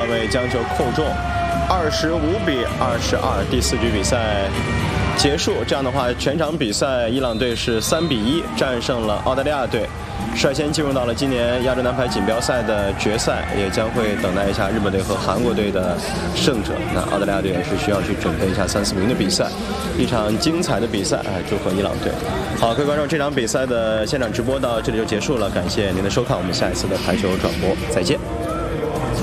位将球扣中，25-22，第4局比赛结束。这样的话，全场比赛伊朗队是3-1战胜了澳大利亚队，率先进入到了今年亚洲男排锦标赛的决赛，也将会等待一下日本队和韩国队的胜者。那澳大利亚队也是需要去准备一下3、4名的比赛，一场精彩的比赛，祝贺伊朗队。好，各位观众，这场比赛的现场直播到这里就结束了，感谢您的收看，我们下一次的排球转播再见。